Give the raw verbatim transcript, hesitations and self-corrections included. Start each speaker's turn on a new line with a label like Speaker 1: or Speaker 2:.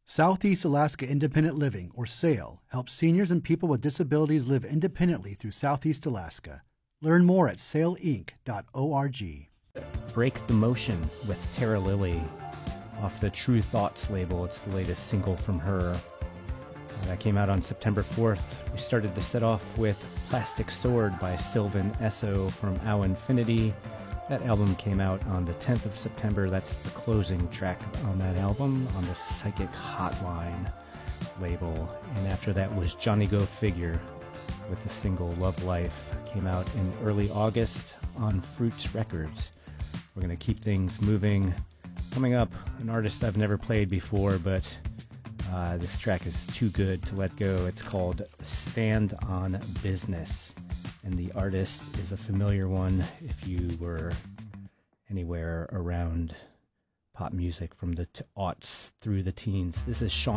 Speaker 1: Southeast Alaska Independent Living, or SAIL, helps seniors and people with disabilities live independently through Southeast Alaska. Learn more at sail inc dot org.
Speaker 2: Break the Motion with Tara Lilly off the True Thoughts label. It's the latest single from her. Uh, that came out on September fourth. We started to set off with Plastic Sword by Sylvan Esso from Ow Infinity. That album came out on the tenth of September. That's the closing track on that album on the Psychic Hotline label. And after that was Johnny Go Figure with the single Love Life. Came out in early August on Fruits Records. We're going to keep things moving. Coming up, an artist I've never played before, but uh, this track is too good to let go. It's called Stand on Business. And the artist is a familiar one if you were anywhere around pop music from the t- aughts through the teens. This is Sean